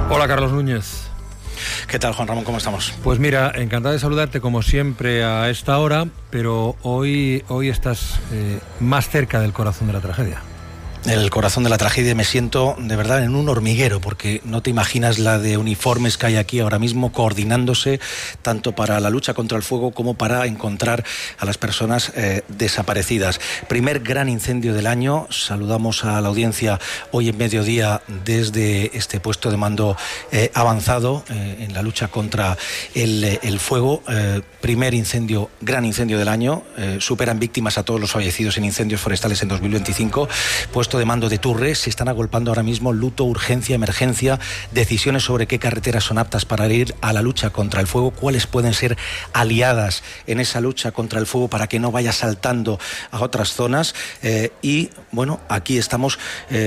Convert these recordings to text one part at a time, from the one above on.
Hola, Carlos Núñez. ¿Qué tal, Juan Ramón? ¿Cómo estamos? Pues mira, encantado de saludarte como siempre a esta hora, pero hoy estás más cerca del corazón de la tragedia. El corazón de la tragedia, me siento de verdad en un hormiguero, porque no te imaginas la de uniformes que hay aquí ahora mismo coordinándose tanto para la lucha contra el fuego como para encontrar a las personas desaparecidas. Primer gran incendio del año. Saludamos a la audiencia hoy en mediodía desde este puesto de mando avanzado en la lucha contra el fuego. Primer incendio, gran incendio del año. Superan víctimas a todos los fallecidos en incendios forestales en 2025. Puesto de mando de Turre, se están agolpando ahora mismo luto, urgencia, emergencia, decisiones sobre qué carreteras son aptas para ir a la lucha contra el fuego, cuáles pueden ser aliadas en esa lucha contra el fuego para que no vaya saltando a otras zonas. Y bueno, aquí estamos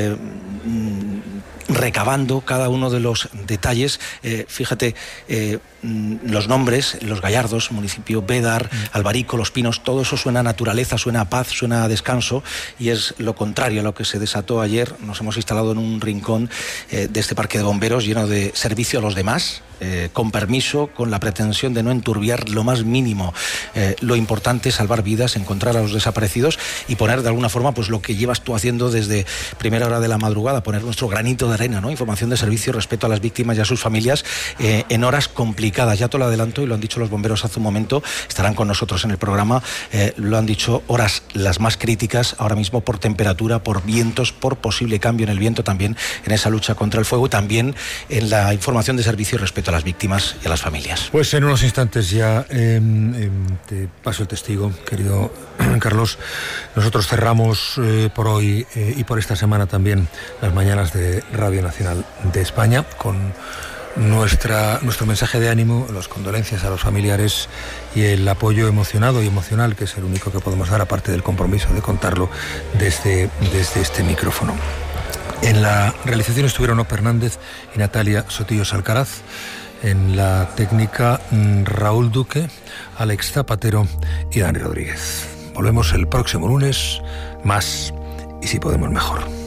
recabando cada uno de los detalles. Fíjate, los nombres, Los Gallardos, municipio, Bédar, Albarico, Los Pinos, todo eso suena a naturaleza, suena a paz, suena a descanso, y es lo contrario a lo que se desató ayer. Nos hemos instalado en un rincón de este parque de bomberos lleno de servicio a los demás, con permiso, con la pretensión de no enturbiar lo más mínimo. Lo importante es salvar vidas, encontrar a los desaparecidos y poner de alguna forma pues lo que llevas tú haciendo desde primera hora de la madrugada, poner nuestro granito de arena, ¿no? Información de servicio, respeto a las víctimas y a sus familias en horas complicadas. Ya te lo adelanto, y lo han dicho los bomberos hace un momento, estarán con nosotros en el programa, lo han dicho, horas las más críticas ahora mismo por temperatura, por vientos, por posible cambio en el viento también en esa lucha contra el fuego, y también en la información de servicio y respeto a las víctimas y a las familias. Pues en unos instantes ya te paso el testigo, querido Carlos. Nosotros cerramos por hoy y por esta semana también las mañanas de Radio Nacional de España con nuestro mensaje de ánimo, las condolencias a los familiares y el apoyo emocionado y emocional, que es el único que podemos dar, aparte del compromiso de contarlo desde este micrófono. En la realización estuvieron Ope Hernández y Natalia Sotillos Alcaraz. En la técnica, Raúl Duque, Alex Zapatero y Dani Rodríguez. Volvemos el próximo lunes, más y si podemos mejor.